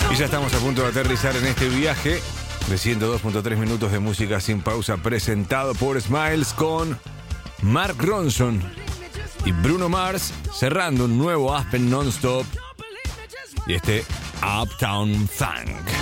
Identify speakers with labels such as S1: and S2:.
S1: Y ya estamos a punto de aterrizar en este viaje de 102.3 minutos de música sin pausa, presentado por Smiles, con Mark Ronson y Bruno Mars, cerrando un nuevo Aspen Non-Stop y este Uptown Funk.